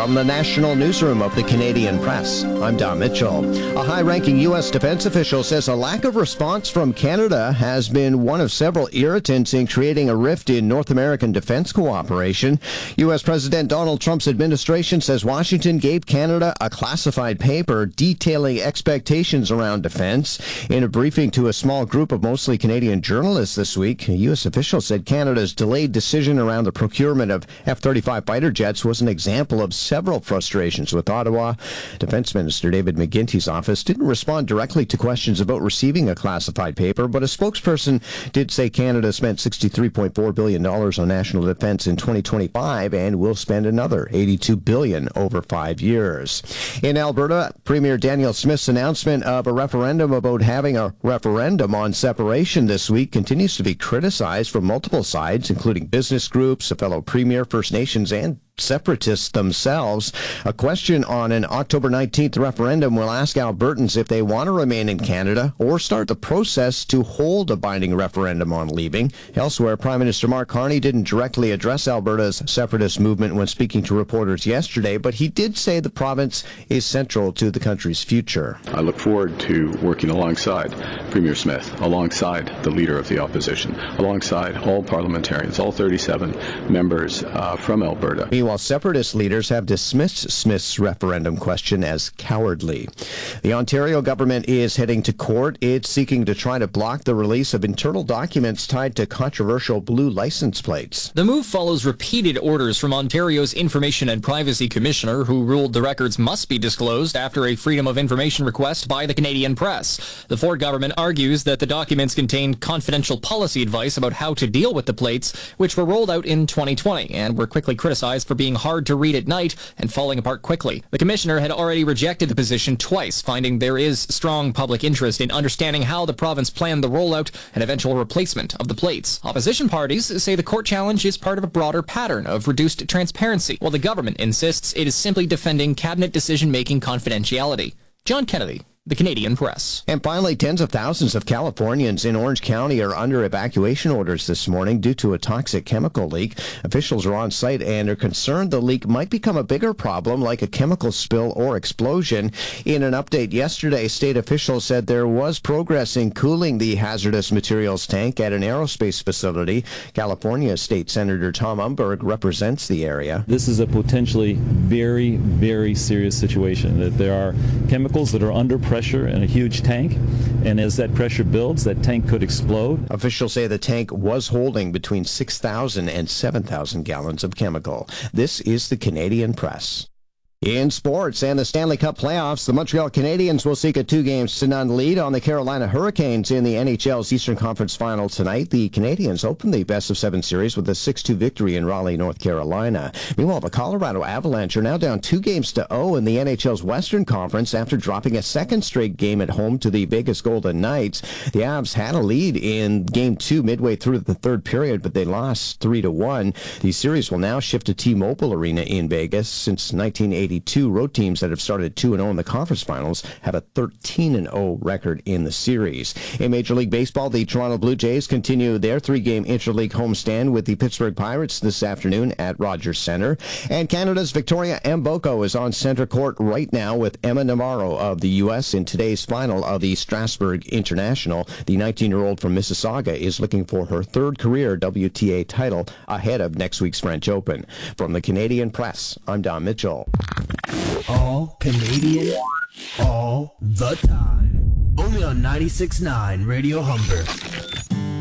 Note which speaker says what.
Speaker 1: From the National Newsroom of the Canadian Press, I'm Don Mitchell. A high-ranking U.S. defense official says a lack of response from Canada has been one of several irritants in creating a rift in North American defense cooperation. U.S. President Donald Trump's administration says Washington gave Canada a classified paper detailing expectations around defense. In a briefing to a small group of mostly Canadian journalists this week, a U.S. official said Canada's delayed decision around the procurement of F-35 fighter jets was an example of several frustrations with Ottawa. Defense Minister David McGuinty's office didn't respond directly to questions about receiving a classified paper, but a spokesperson did say Canada spent $63.4 billion on national defense in 2025 and will spend another $82 billion over 5 years. In Alberta, Premier Danielle Smith's announcement of a referendum about having a referendum on separation this week continues to be criticized from multiple sides, including business groups, a fellow premier, First Nations, and separatists themselves. A question on an October 19th referendum will ask Albertans if they want to remain in Canada or start the process to hold a binding referendum on leaving. Elsewhere, Prime Minister Mark Carney didn't directly address Alberta's separatist movement when speaking to reporters yesterday, but he did say the province is central to the country's future.
Speaker 2: I look forward to working alongside Premier Smith, alongside the Leader of the Opposition, alongside all parliamentarians, all 37 members from Alberta.
Speaker 1: Meanwhile, separatist leaders have dismissed Smith's referendum question as cowardly. The Ontario government is heading to court. It's seeking to try to block the release of internal documents tied to controversial blue license plates.
Speaker 3: The move follows repeated orders from Ontario's Information and Privacy Commissioner, who ruled the records must be disclosed after a Freedom of Information request by the Canadian Press. The Ford government argues that the documents contain confidential policy advice about how to deal with the plates, which were rolled out in 2020 and were quickly criticized for being hard to read at night and falling apart quickly. The commissioner had already rejected the position twice, finding there is strong public interest in understanding how the province planned the rollout and eventual replacement of the plates. Opposition parties say the court challenge is part of a broader pattern of reduced transparency, while the government insists it is simply defending cabinet decision-making confidentiality. John Kennedy, The Canadian Press.
Speaker 1: And finally, tens of thousands of Californians in Orange County are under evacuation orders this morning due to a toxic chemical leak. Officials are on site and are concerned the leak might become a bigger problem, like a chemical spill or explosion. In an update yesterday, state officials said there was progress in cooling the hazardous materials tank at an aerospace facility. California State Senator Tom Umberg represents the area.
Speaker 4: This is a potentially very, very serious situation, that there are chemicals that are under pressure in a huge tank, and as that pressure builds, that tank could explode.
Speaker 1: Officials say the tank was holding between 6,000 and 7,000 gallons of chemical. This is the Canadian Press. In sports and the Stanley Cup playoffs, the Montreal Canadiens will seek a 2-0 lead on the Carolina Hurricanes in the NHL's Eastern Conference Final tonight. The Canadiens opened the best-of-7 series with a 6-2 victory in Raleigh, North Carolina. Meanwhile, the Colorado Avalanche are now down 2-0 in the NHL's Western Conference after dropping a second straight game at home to the Vegas Golden Knights. The Avs had a lead in Game 2 midway through the third period, but they lost 3-1. The series will now shift to T-Mobile Arena in Vegas. Since 1980, road teams that have started 2-0 in the conference finals have a 13-0 record in the series. In Major League Baseball, the Toronto Blue Jays continue their 3-game interleague homestand with the Pittsburgh Pirates this afternoon at Rogers Centre. And Canada's Victoria Mboko is on center court right now with Emma Navarro of the U.S. in today's final of the Strasbourg International. The 19-year-old from Mississauga is looking for her third career WTA title ahead of next week's French Open. From the Canadian Press, I'm Don Mitchell.
Speaker 5: All Canadian, all the time. Only on 96.9 Radio Humber.